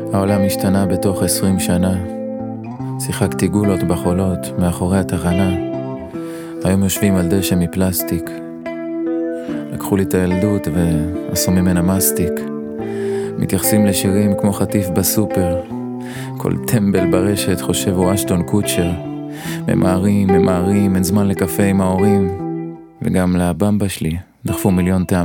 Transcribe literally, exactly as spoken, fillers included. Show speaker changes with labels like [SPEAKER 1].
[SPEAKER 1] העולם השתנה בתוך עשרים שנה. שיחקתי גולות בחולות מאחורי התחנה. היום יושבים על דשא מפלסטיק. לקחו לי את הילדות ועשו ממנה מסטיק. מתייחסים לשירים כמו חטיף בסופר. כל טמבל ברשת חושב הוא אשטון קוצ'ר. ממהרים, ממהרים, אין זמן לקפה עם ההורים. וגם לבמבה שלי דחפו מיליון טעמים.